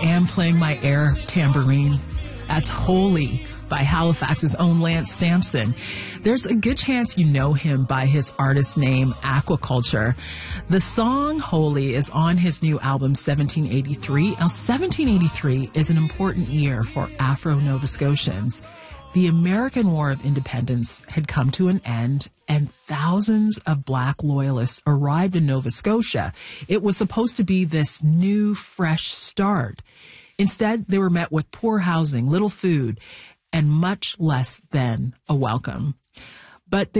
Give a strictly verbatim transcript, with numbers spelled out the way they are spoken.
am playing my air tambourine. That's Holy by Halifax's own Lance Sampson. There's a good chance you know him by his artist name, Aquaculture. The song Holy is on his new album, seventeen eighty-three. Now, seventeen eighty-three is an important year for Afro-Nova Scotians. The American War of Independence had come to an end, and thousands of Black loyalists arrived in Nova Scotia. It was supposed to be this new, fresh start. Instead, they were met with poor housing, little food, and much less than a welcome. But they